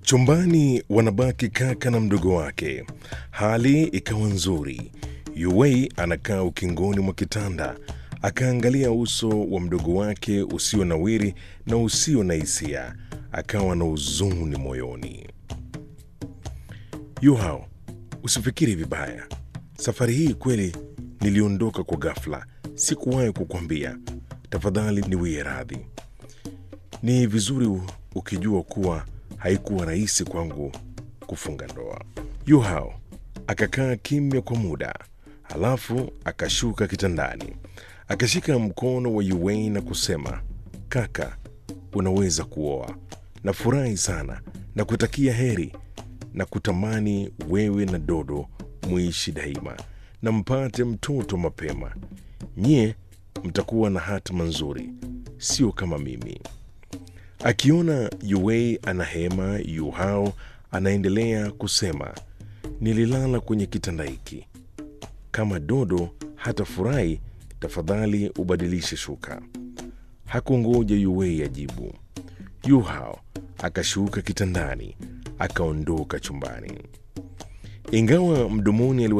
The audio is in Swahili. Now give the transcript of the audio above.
Chumbani wanabaki kaka na mdogo wake. Hali ikawa nzuri. Yuwei anakaa ukingoni mwa kitanda, akaangalia uso wa mdogo wake usio nawiri na usio na hisia, akawa na huzuni moyoni. Yuhao, usifikiri vibaya. Safari hii kweli niliondoka kwa ghafla, sikuwahi kukwambia. Tafadhali niwie radhi. Ni vizuri ukijua kuwa haikuwa rahisi kwangu kufunga ndoa. Yuhao akakaa kimya kwa muda, halafu akashuka kitandani, akashika mkono wa Yuwei na kusema, kaka, unaweza kuoa. Nafurahi sana na kutakia heri na kutamani wewe na Dodo muishi daima na mpate mtoto mapema. Nyie mtakuwa na hatima nzuri, sio kama mimi. Akiona Yuwei anahema, Yuhao anaendelea kusema, nililala kwenye kitanda hiki. Kama Dodo hatafurahi, tafadhali ubadilishe shuka. Hakungoja Yuwei ajibu. Yuhao akashuka kitandani, akaondoka chumbani. Ingawa mdomoni